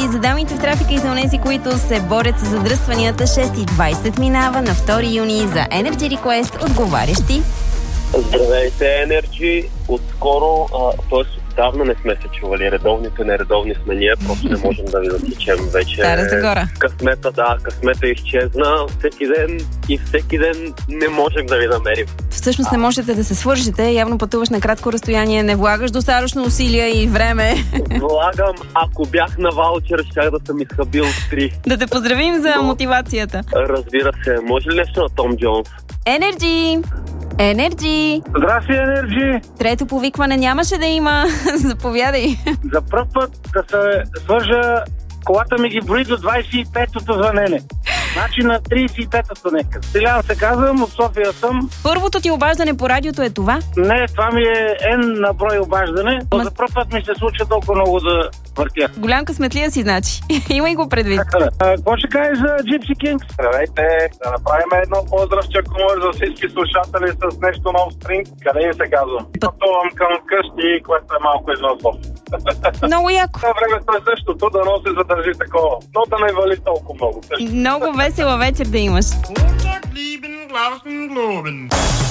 за дамите в трафика и за онези, които се борят с задръстванията. 6:20 минава на 2 юни за Energy Request отговарящи. Здравейте, Energy! Отскоро, т.е. отдавна не сме се чували. Редовните, нередовни сме ние, просто не можем да ви засечем вече. Стара Загора. Късмета изчезна всеки ден не можем да ви намерим. Всъщност не можете да се свържете, явно пътуваш на кратко разстояние, не влагаш достатъчно усилия и време. Влагам, ако бях на ваучер, щях да съм изхабил 3. Да те поздравим за мотивацията. Разбира се, може ли нещо на Том Джонс? Energy! Здрасти, Energy! Трето повикване нямаше да има. Заповядай. За пръв път да се свържа, колата ми ги брои до 25-то звънене. Значи на 35-то нека. Стилян се казвам, от София съм. Първото ти обаждане по радиото е това? Не, това ми е N на брой обаждане. За пръв път ми се случва толкова много да въртя. Голям късметлия си, значи. Имай го предвид. Какво ще кажеш за Gypsy Kings? Здравейте, да направим едно поздравче, ако може, за всички слушатели с нещо нов стринг. Къде им се казвам? Пътувам към къщи, което е малко извън София. Много яко. Това времето е същото, да се задържи такова. Но да не вали толкова много. Много весела вечер да имаш. Montag lieben, Glauben, Globen.